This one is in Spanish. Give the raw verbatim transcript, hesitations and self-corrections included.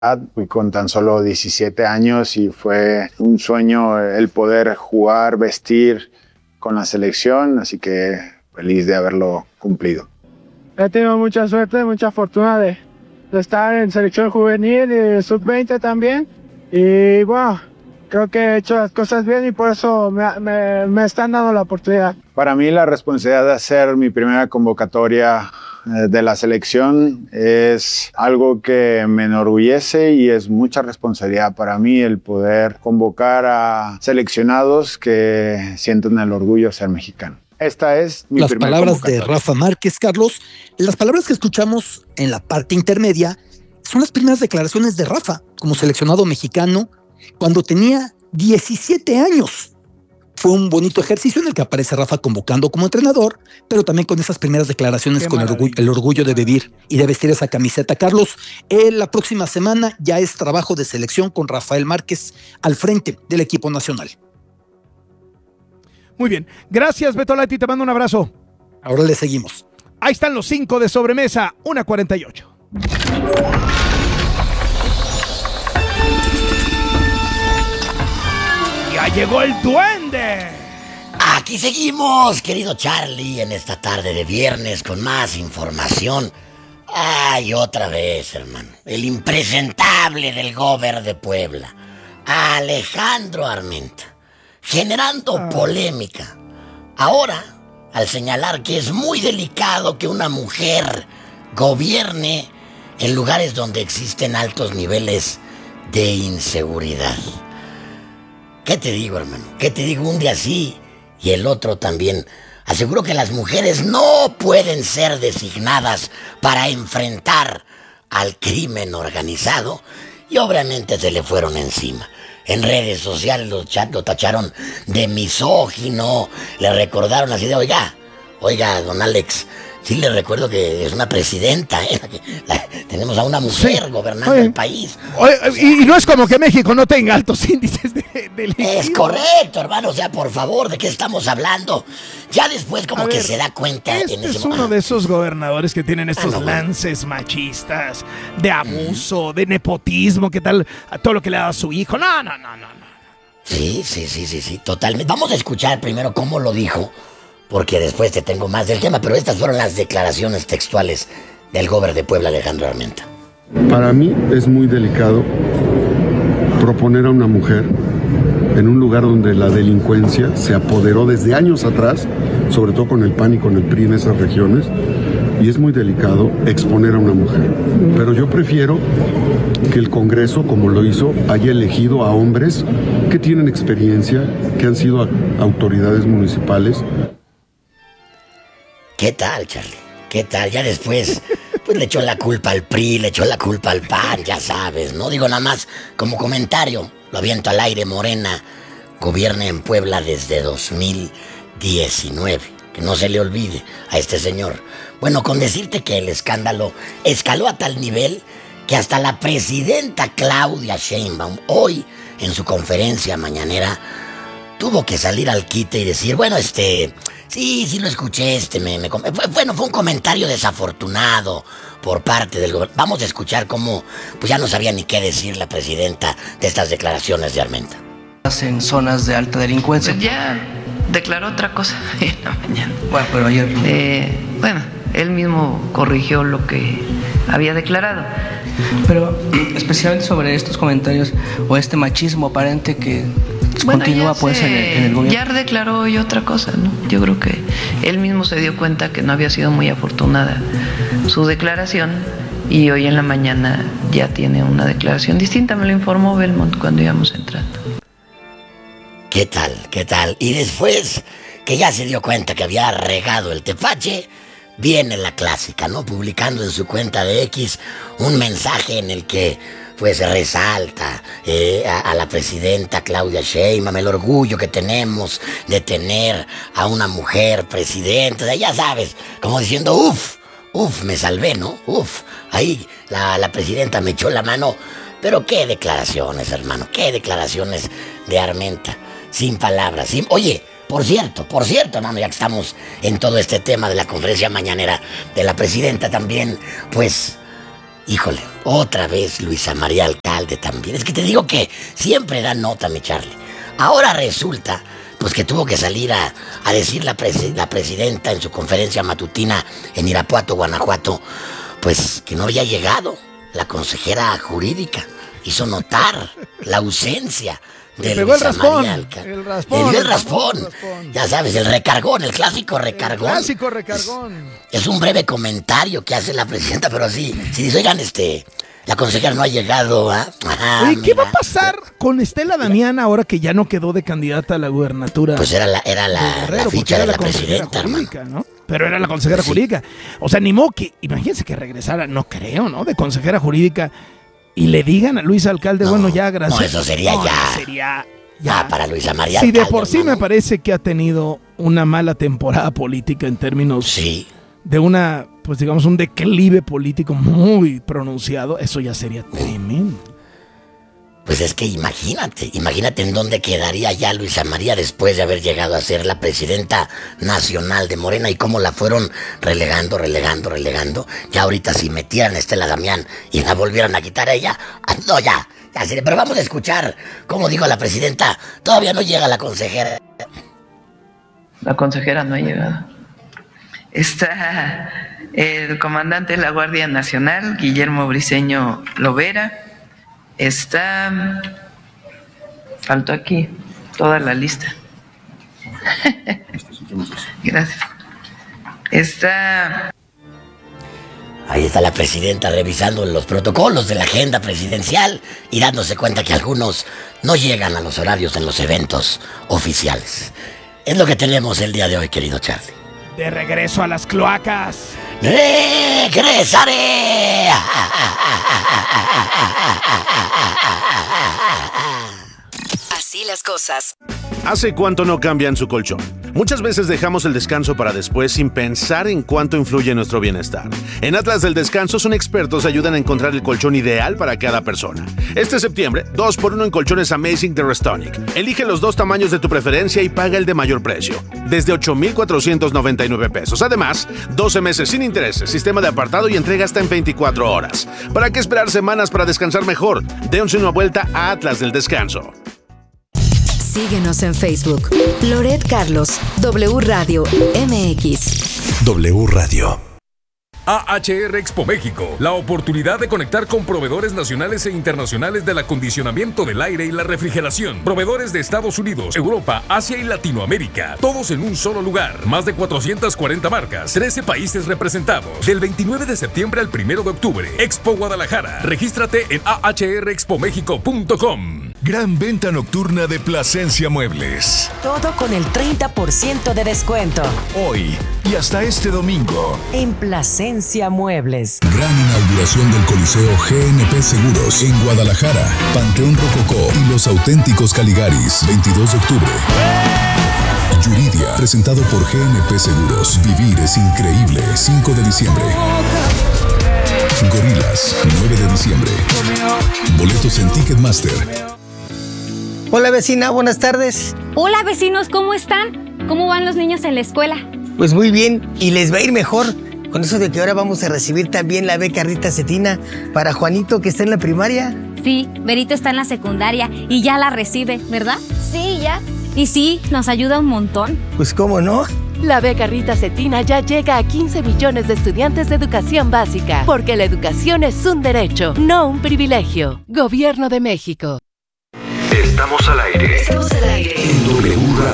Fui con tan solo diecisiete años y fue un sueño el poder jugar, vestir con la selección, así que feliz de haberlo cumplido. He tenido mucha suerte, mucha fortuna de, de estar en selección juvenil y sub veinte también. Y bueno, creo que he hecho las cosas bien y por eso me, me, me están dando la oportunidad. Para mí la responsabilidad de hacer mi primera convocatoria de la selección es algo que me enorgullece y es mucha responsabilidad para mí el poder convocar a seleccionados que sienten el orgullo de ser mexicano. Esta es mi Las palabras de Rafa Márquez, Carlos. Las palabras que escuchamos en la parte intermedia son las primeras declaraciones de Rafa como seleccionado mexicano cuando tenía diecisiete años. Fue un bonito ejercicio en el que aparece Rafa convocando como entrenador, pero también con esas primeras declaraciones, con el orgullo, el orgullo de vivir y de vestir esa camiseta. Carlos, eh, la próxima semana ya es trabajo de selección con Rafael Márquez al frente del equipo nacional. Muy bien. Gracias, Beto Lati. Te mando un abrazo. Ahora le seguimos. Ahí están los cinco de sobremesa. una cuarenta y ocho. ¡Ya llegó el duende! Aquí seguimos, querido Charlie, en esta tarde de viernes con más información. Ay, otra vez, hermano. El impresentable del Gober de Puebla, Alejandro Armenta, generando ah. polémica. Ahora, al señalar que es muy delicado que una mujer gobierne en lugares donde existen altos niveles de inseguridad. ¿Qué te digo, hermano? ¿Qué te digo? Un día sí y el otro también. Aseguro que las mujeres no pueden ser designadas para enfrentar al crimen organizado y obviamente se le fueron encima. En redes sociales lo, lo tacharon de misógino, le recordaron así de, oiga, oiga, don Alex, sí le recuerdo que es una presidenta, ¿eh? La, tenemos a una mujer sí. gobernando oye, el país. Oye, o sea, y, y no es como que México no tenga altos índices de, de Es correcto, hermano, o sea, por favor, ¿de qué estamos hablando? Ya después como a que ver, se da cuenta. Este en ese es uno momento. de esos gobernadores que tienen estos ah, no, lances machistas, de abuso, uh-huh. de nepotismo, ¿qué tal? A todo lo que le ha dado a su hijo. No, no, no, no, no. Sí, sí, sí, sí, sí, totalmente. Vamos a escuchar primero cómo lo dijo, porque después te tengo más del tema, pero estas fueron las declaraciones textuales del Gober de Puebla, Alejandro Armenta. Para mí es muy delicado proponer a una mujer en un lugar donde la delincuencia se apoderó desde años atrás, sobre todo con el P A N y con el P R I en esas regiones, y es muy delicado exponer a una mujer. Pero yo prefiero que el Congreso, como lo hizo, haya elegido a hombres que tienen experiencia, que han sido autoridades municipales. ¿Qué tal, Charlie? ¿Qué tal? Ya después, pues le echó la culpa al P R I, le echó la culpa al P A N, ya sabes, ¿no? Digo nada más como comentario, lo aviento al aire. Morena gobierna en Puebla desde dos mil diecinueve, que no se le olvide a este señor. Bueno, con decirte que el escándalo escaló a tal nivel que hasta la presidenta Claudia Sheinbaum, hoy en su conferencia mañanera, tuvo que salir al quite y decir, bueno, este... Sí, sí lo escuché, este, me, me, bueno, fue un comentario desafortunado por parte del gobierno. Vamos a escuchar cómo, pues ya no sabía ni qué decir la presidenta de estas declaraciones de Armenta. En zonas de alta delincuencia. Pues ya declaró otra cosa en la mañana. Bueno, pero ayer... Eh, bueno, él mismo corrigió lo que había declarado. Pero especialmente sobre estos comentarios o este machismo aparente que... Bueno, continúa pues se, en, el, en el gobierno. Ya declaró hoy otra cosa, ¿no? Yo creo que él mismo se dio cuenta que no había sido muy afortunada su declaración y hoy en la mañana ya tiene una declaración distinta. Me lo informó Belmont cuando íbamos entrando. ¿Qué tal? ¿Qué tal? Y después que ya se dio cuenta que había regado el tepache, viene la clásica, ¿no? Publicando en su cuenta de X un mensaje en el que pues resalta eh, a, a la presidenta Claudia Sheinbaum el orgullo que tenemos de tener a una mujer presidenta. O sea, ya sabes, como diciendo, uff, uff, me salvé, ¿no? Uff, ahí la, la presidenta me echó la mano. Pero qué declaraciones, hermano, qué declaraciones de Armenta. Sin palabras, sin... Oye, por cierto, por cierto, hermano, ya que estamos en todo este tema de la conferencia mañanera de la presidenta también, pues, híjole... Otra vez Luisa María Alcalde también. Es que te digo que siempre da nota, mi Charlie. Ahora resulta, pues que tuvo que salir a, a decir la, pres- la presidenta en su conferencia matutina en Irapuato, Guanajuato, pues que no había llegado la consejera jurídica. Hizo notar la ausencia de Le pegó el Luisa raspón, María Alcalde. el raspón, Le dio el el raspón. raspón, raspón. Ya sabes, el recargón, el clásico recargón. El clásico recargón. Es, es un breve comentario que hace la presidenta, pero sí, si dice, oigan, este, la consejera no ha llegado, ¿ah? Ajá, Oye, ¿qué mira. va a pasar con Estela Damián ahora que ya no quedó de candidata a la gubernatura? Pues era la, era de la, Guerrero, la porque ficha era de la, la consejera presidenta, hermano. jurídica, ¿no? Pero era la consejera Sí. jurídica. O sea, ni modo que, imagínense que regresara, no creo, ¿no? De consejera jurídica y le digan a Luis Alcalde, No, bueno, ya, gracias. no, eso sería No, ya. Sería Ya, para Luisa María Sí, de Alcalde, por sí me hermano. parece que ha tenido una mala temporada política en términos Sí. de una, pues digamos, un declive político muy pronunciado. Eso ya sería tremendo. Pues es que imagínate, imagínate en dónde quedaría ya Luisa María después de haber llegado a ser la presidenta nacional de Morena y cómo la fueron relegando, relegando, relegando. Ya ahorita si metieran a Estela Damián y la volvieran a quitar a ella, ah, no, ya, ya sería. Pero vamos a escuchar cómo dijo la presidenta, todavía no llega la consejera. La consejera no ha llegado. Está el comandante de la Guardia Nacional, Guillermo Briceño Lovera. Está... Faltó aquí toda la lista. Gracias. Está... Ahí está la presidenta revisando los protocolos de la agenda presidencial y dándose cuenta que algunos no llegan a los horarios en los eventos oficiales. Es lo que tenemos el día de hoy, querido Charlie. De regreso a las cloacas. ¡Regresaré! Así las cosas. ¿Hace cuánto no cambian su colchón? Muchas veces dejamos el descanso para después sin pensar en cuánto influye en nuestro bienestar. En Atlas del Descanso son expertos, ayudan a encontrar el colchón ideal para cada persona. Este septiembre, dos por uno en colchones Amazing de Restonic. Elige los dos tamaños de tu preferencia y paga el de mayor precio, desde ocho mil cuatrocientos noventa y nueve pesos. Además, doce meses sin intereses, sistema de apartado y entrega hasta en veinticuatro horas. ¿Para qué esperar semanas para descansar mejor? Dénse una vuelta a Atlas del Descanso. Síguenos en Facebook. Loret Carlos, W Radio M X. W Radio. A H R Expo México, la oportunidad de conectar con proveedores nacionales e internacionales del acondicionamiento del aire y la refrigeración. Proveedores de Estados Unidos, Europa, Asia y Latinoamérica. Todos en un solo lugar. Más de cuatrocientas cuarenta marcas, trece países representados. Del veintinueve de septiembre al primero de octubre. Expo Guadalajara. Regístrate en a h r expo mexico punto com. Gran venta nocturna de Plasencia Muebles. Todo con el treinta por ciento de descuento. Hoy y hasta este domingo. En Plasencia Muebles. Gran inauguración del Coliseo G N P Seguros en Guadalajara. Panteón Rococó y los auténticos Caligaris. veintidós de octubre. Yuridia, presentado por G N P Seguros. Vivir es increíble. cinco de diciembre. Gorilas, nueve de diciembre. Boletos en Ticketmaster. Hola vecina, buenas tardes. Hola vecinos, ¿cómo están? ¿Cómo van los niños en la escuela? Pues muy bien, y les va a ir mejor con eso de que ahora vamos a recibir también la beca Rita Cetina para Juanito que está en la primaria. Sí, Berito está en la secundaria y ya la recibe, ¿verdad? Sí, ya. Y sí, nos ayuda un montón. Pues cómo no. La beca Rita Cetina ya llega a quince millones de estudiantes de educación básica, porque la educación es un derecho, no un privilegio. Gobierno de México. Estamos al aire. Estamos al